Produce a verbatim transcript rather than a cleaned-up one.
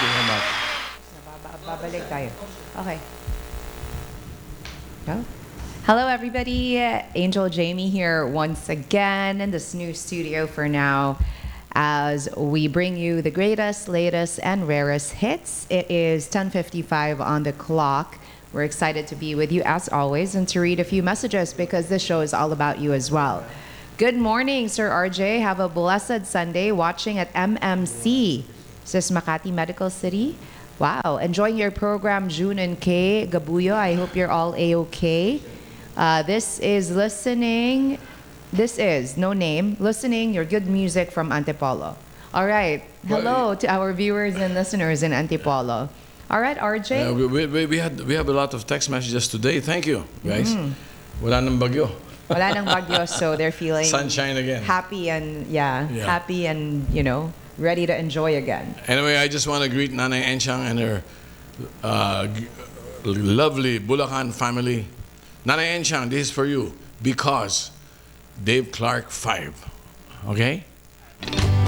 you very much. Babalik tayo. Okay. Go. Hello, everybody. Angel Jamie here once again in this new studio for now as we bring you the greatest, latest, and rarest hits. It is ten fifty-five on the clock. We're excited to be with you as always and to read a few messages because this show is all about you as well. Good morning, Sir R J. Have a blessed Sunday watching at M M C. This is Makati Medical City. Wow, enjoying your program, June and Kay Gabuyo. I hope you're all A-okay. Uh, this is listening. This is, no name, listening your good music from Antipolo. All right. Hello to our viewers and listeners in Antipolo. All right, R J. Uh, we, we, we, had, we have a lot of text messages today. Thank you, guys. Mm. Wala nang bagyo. Wala nang bagyo, so they're feeling sunshine again. Happy and, yeah, Yeah. happy and, you know, ready to enjoy again. Anyway, I just want to greet Nanay Enchang and her uh, g- lovely Bulacan family. Nanay Enchang, this is for you because Dave Clark five. Okay?